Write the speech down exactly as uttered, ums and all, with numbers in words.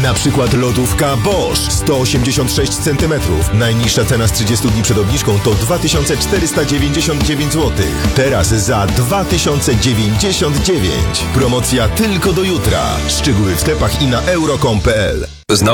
Na przykład lodówka Bosch sto osiemdziesiąt sześć centymetrów. Najniższa cena z trzydziestu dni przed obniżką to dwa tysiące czterysta dziewięćdziesiąt dziewięć złotych. Teraz za dwa tysiące dziewięćdziesiąt dziewięć. Promocja tylko do jutra. Szczegóły w sklepach i na euro kropka com kropka p l.